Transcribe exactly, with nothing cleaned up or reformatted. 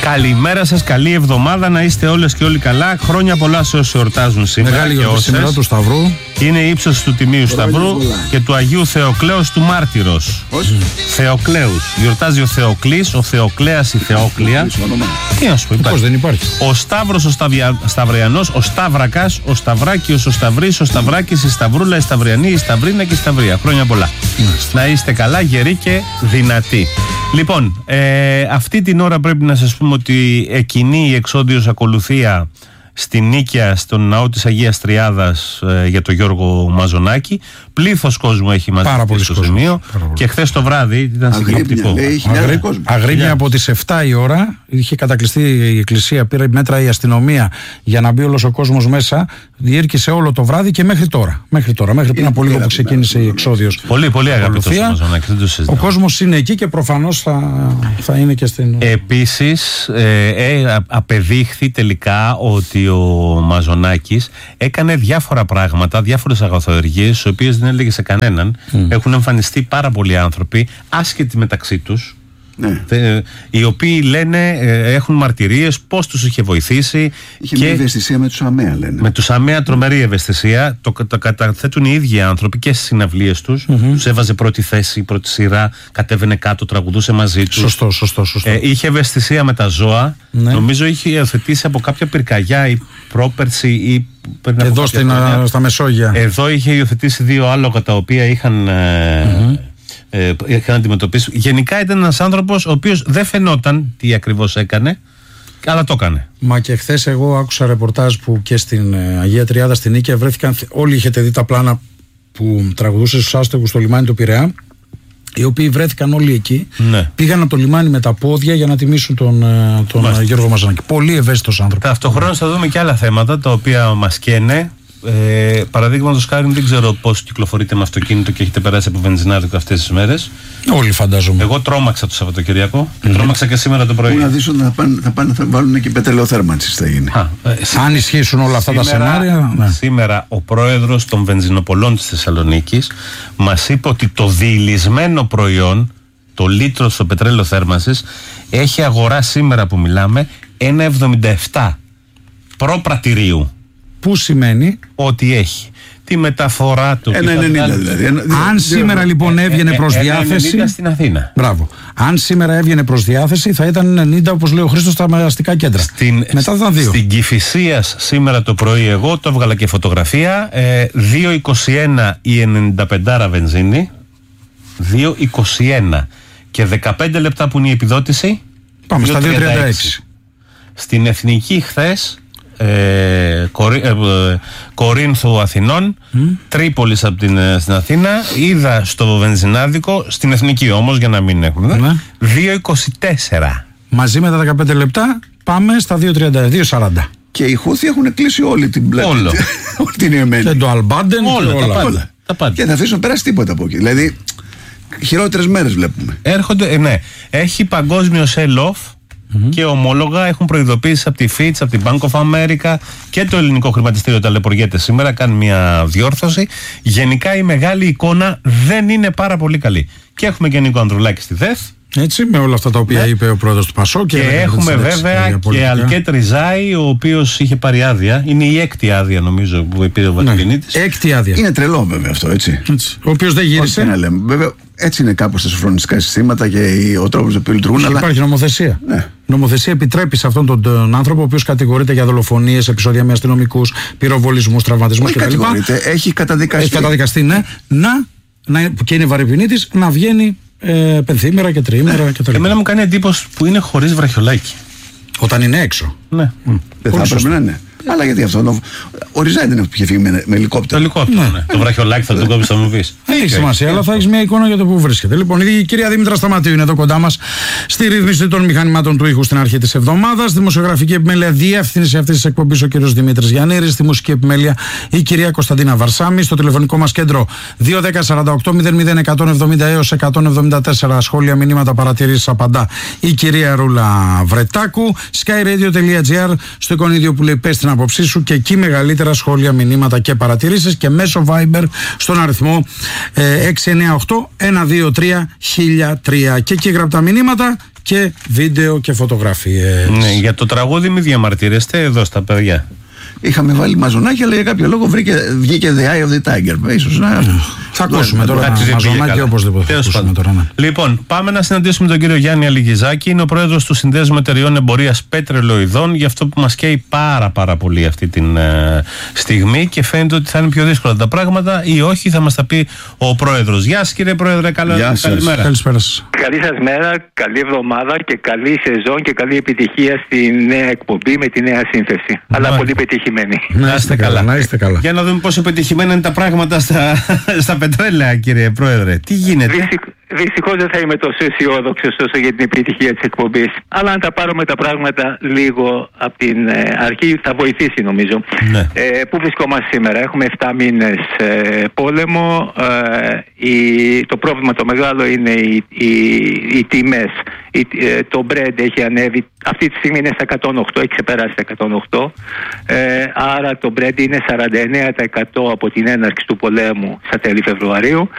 Καλημέρα σας, καλή εβδομάδα, να είστε όλες και όλοι καλά. Χρόνια πολλά σε όσοι εορτάζουν σήμερα. Μεγάλη γιορτή σήμερα του Σταυρού. Είναι ύψος του Τιμίου Σταυρού και του Αγίου Θεοκλέους του Μάρτυρος. Πώς? Θεοκλέους. Γιορτάζει ο Θεοκλής, ο Θεοκλέας, η Θεόκλεια. Τι να σου πω, υπάρχει. Πώς δεν υπάρχει. Ο Σταύρος, ο Σταβια... Σταυριανός, ο Σταύρακας, ο Σταυράκιος, ο Σταυρής, ο Σταυράκης, η Σταυρούλα, η Σταυριανή, η Σταυρίνα και η Σταυρία. Χρόνια πολλά. Μάλιστα. Να είστε καλά, γεροί και δυνατοί. Λοιπόν, ε, αυτή την ώρα πρέπει να σας πούμε ότι εκκινεί η εξόντιος ακολουθία στη Νίκαια, στον ναό της Αγίας Τριάδας ε, για τον Γιώργο Μαζονάκη. Πλήθος κόσμου έχει μαζί στο σημείο και χθες το βράδυ ήταν συγκλονιστικό. Αγρίμια από τις επτά η ώρα, είχε κατακλειστεί η εκκλησία, πήρε μέτρα η αστυνομία για να μπει όλος ο κόσμος μέσα. Διήρκησε όλο το βράδυ και μέχρι τώρα. Μέχρι τώρα, μέχρι πριν από λίγο που ξεκίνησε η εξόδιος. Πολύ, πολύ αγαπητός ο Μαζονάκης, δεν το συζητάω. Ο κόσμος είναι εκεί και προφανώς θα, θα είναι και στην. Επίσης, ε, ε, απεδείχθη τελικά ότι ο Μαζονάκης έκανε διάφορα πράγματα, διάφορες αγαθοεργίες, τις οποίες δεν έλεγε σε κανέναν. Mm. Έχουν εμφανιστεί πάρα πολλοί άνθρωποι, άσχετοι μεταξύ τους. Ναι. Θε, οι οποίοι λένε, ε, έχουν μαρτυρίες πώς τους είχε βοηθήσει. Είχε και μια ευαισθησία με τους ΑΜΕΑ, λένε. Με τους ΑΜΕΑ τρομερή ευαισθησία. Το, το καταθέτουν οι ίδιοι άνθρωποι και στις συναυλίες τους. Mm-hmm. Τους έβαζε πρώτη θέση, πρώτη σειρά, κατέβαινε κάτω, τραγουδούσε μαζί τους. Σωστό, σωστό, σωστό. Ε, είχε ευαισθησία με τα ζώα. Ναι. Νομίζω είχε υιοθετήσει από κάποια πυρκαγιά ή πρόπερση ή. Εδώ στην, α, στα Μεσόγεια. Εδώ είχε υιοθετήσει δύο άλογα τα οποία είχαν. Mm-hmm. Ε, είχαν αντιμετωπίσει. Γενικά ήταν ένας άνθρωπος ο οποίος δεν φαινόταν τι ακριβώς έκανε, αλλά το έκανε. Μα και χθες εγώ άκουσα ρεπορτάζ που και στην Αγία Τριάδα στην Νίκαια βρέθηκαν, όλοι είχετε δει τα πλάνα που τραγουδούσε στους άστεγους στο λιμάνι του Πειραιά, οι οποίοι βρέθηκαν όλοι εκεί. Ναι. Πήγαν από το λιμάνι με τα πόδια για να τιμήσουν τον, τον Γιώργο Μαζονάκη. Πολύ ευαίσθητος άνθρωπος. Ταυτοχρόνως θα δούμε και άλλα θέματα τα οποία μας καίνε. Ε, Παραδείγματος χάρη, δεν ξέρω πώς κυκλοφορείτε με αυτοκίνητο και έχετε περάσει από βενζινάδικο αυτές τις μέρες. Όλοι φαντάζομαι. Εγώ τρόμαξα το Σαββατοκυριακό και mm-hmm. τρόμαξα και σήμερα το πρωί. Πού να δεις ότι θα πάνε, θα, πάνε, θα βάλουν και πετρελαιοθέρμανση θα γίνει. Α, ε, Αν ισχύσουν όλα αυτά σήμερα, τα σενάρια. Ναι. Σήμερα ο πρόεδρος των βενζινοπολών της Θεσσαλονίκης μας είπε ότι το διηλυσμένο προϊόν, το λίτρο στο πετρέλαιο θέρμανσης, έχει αγορά σήμερα που μιλάμε ένα εβδομήντα επτά προπρατηρίου. Που σημαίνει ότι έχει τη μεταφορά του. Ένα ενενήντα δηλαδή. Ένα, Αν δύο, σήμερα λοιπόν έβγαινε προς διάθεση. Ένα στην Αθήνα. Μπράβο. Αν σήμερα έβγαινε προς διάθεση θα ήταν ενενήντα, όπως λέει ο Χρήστος, στα αστικά κέντρα. Στην, Μετά θα ήταν δύο. Στην Κηφισίας σήμερα το πρωί, εγώ το έβγαλα και φωτογραφία. Ε, δύο είκοσι ένα η ενενήντα πέντε βενζίνη. δύο είκοσι ένα. Και δεκαπέντε λεπτά που είναι η επιδότηση. Πάμε στα δύο τριάντα έξι. Στην Εθνική χθες. Ε, Κορι, ε, Κορίνθου Αθηνών, mm. Τρίπολης από την, στην Αθήνα, είδα στο βενζινάδικο, στην Εθνική όμως για να μην έχουμε, mm. δύο είκοσι τέσσερα. Μαζί με τα δεκαπέντε λεπτά πάμε στα δύο τριάντα, δύο σαράντα. Και οι Χούθοι έχουν κλείσει όλη την πλάτη. Όλο. Όλη την Ιεμένη. Και το Αλμπάντεν και όλα. όλα. Τα πάντα. Τα πάντα. Και θα αφήσουν να περάσει τίποτα από εκεί. Δηλαδή, χειρότερες μέρες βλέπουμε. Έρχονται, ε, ναι. Έχει παγκόσμιο sell-off. Mm-hmm. Και ομόλογα έχουν προειδοποίησει από τη Fitch, από την Bank of America και το ελληνικό χρηματιστήριο ταλαιπωριέται σήμερα. Κάνει μια διόρθωση. Γενικά η μεγάλη εικόνα δεν είναι πάρα πολύ καλή. Και έχουμε και Νίκο Ανδρουλάκη στη ΔΕΘ. Έτσι, με όλα αυτά τα οποία ναι. είπε ο πρόεδρος του Πασό. Και, και έχουμε βέβαια και Αλκέτ Ριζάη, ο οποίος είχε πάρει άδεια. Είναι η έκτη άδεια, νομίζω, που πήρε ο Βασιλινίτης. Ναι. Έκτη άδεια. Είναι τρελό, βέβαια αυτό, έτσι. έτσι. Ο οποίος δεν γύρισε. Όχι, λέμε. Βέβαια, έτσι είναι κάπως τα σοφρονιστικά συστήματα και ο τρόπος που λειτουργούν. Αλλά... Υπάρχει νομοθεσία. Ναι. Νομοθεσία επιτρέπει σε αυτόν τον, τον άνθρωπο, ο οποίος κατηγορείται για δολοφονίες, επεισόδια με αστυνομικούς, πυροβολισμούς, τραυματισμούς κτλ. Έχει καταδικαστεί. Έχει καταδικαστεί, ναι. Να, να, και είναι βαρυπινίτης, να βγαίνει. Ε, πενθήμερα και τριήμερα και τα λοιπά. Εμένα μου κάνει εντύπωση που είναι χωρίς βραχιολάκι. Όταν είναι έξω. Ναι. Mm. Δεν θα έπρεπε να είναι. Αλλά γιατί αυτό. Ο Ριζάη δεν είχε φύγει με, με ελικόπτερο. Το ελικόπτερο, ναι. ναι. Το βραχιολάκι θα τον κόψει, θα μου πει. Δεν έχει σημασία, αλλά θα έχει μια εικόνα για το που βρίσκεται. Λοιπόν, η κυρία Δήμητρα Σταματίου είναι εδώ κοντά μας στη ρύθμιση των μηχανημάτων του ήχου στην αρχή της εβδομάδας. Δημοσιογραφική επιμέλεια, διεύθυνση αυτής της εκπομπής ο κύριος Δημήτρης Γιαννήρης. Στη μουσική επιμέλεια η κυρία Κωνσταντίνα Βαρσάμη. Στο τηλεφωνικό μας κέντρο δύο ένα μηδέν σαράντα οκτώ μηδέν μηδέν εκατόν εβδομήντα έως εκατόν εβδομήντα τέσσερα. Σχόλια, μηνύματα, παρατηρήσεις απαντά η κυρία Ρούλα Βρετάκου. skyradio.gr στο εικονίδιο που λέει πες την άποψή σου και εκεί μεγαλύτερα σχόλια, μηνύματα και παρατηρήσεις και μέσω Viber στον αριθμό ε, έξι εννιά οκτώ ένα δύο τρία χίλια τρία και εκεί γραπτά μηνύματα και βίντεο και φωτογραφίες. Ναι, για το τραγούδι μη διαμαρτύρεστε εδώ στα παιδιά. Είχαμε βάλει μαζονάκι, αλλά για κάποιο λόγο βρήκε, βγήκε The Eye of the Tiger. Ίσως να. Θα ακούσουμε τώρα ένα μαζονάκι οπωσδήποτε. Θα ακούσουμε τώρα, ναι. Λοιπόν, πάμε να συναντήσουμε τον κύριο Γιάννη Αλιγιζάκη. Είναι ο πρόεδρος του Συνδέσμου Εταιρεών Εμπορίας Πετρελοειδών. Για αυτό που μας καίει πάρα πάρα πολύ αυτή τη ε, στιγμή και φαίνεται ότι θα είναι πιο δύσκολα τα πράγματα ή όχι, θα μας τα πει ο πρόεδρος. Γεια σας κύριε πρόεδρε, καλημέρα. Καλησπέρα σας. Καλή σας μέρα, καλή εβδομάδα και καλή σεζόν και καλή επιτυχία στη νέα εκπομπή με τη νέα σύνθεση. Αλλά πολύ πετυχημένη. Να είστε καλά, να είστε καλά. Για να δούμε πόσο πετυχημένα είναι τα πράγματα στα, στα πετρέλαια, κύριε πρόεδρε. Τι γίνεται? Δυστυχ, δυστυχώς δεν θα είμαι τόσο αισιόδοξος όσο για την επιτυχία της εκπομπής. Αλλά αν τα πάρουμε τα πράγματα λίγο από την ε, αρχή θα βοηθήσει νομίζω. Ναι. Ε, πού βρισκόμαστε σήμερα? Έχουμε επτά μήνες ε, πόλεμο. Ε, η, το πρόβλημα το μεγάλο είναι οι, οι, οι τιμές. Η, ε, το Brent έχει ανέβει. Αυτή τη στιγμή είναι στα εκατόν οκτώ, έχει ξεπεράσει τα εκατόν οκτώ. Ε, άρα το Brent είναι σαράντα εννέα τοις εκατό από την έναρξη του πολέμου στα τέλη Φεβρουαρίου.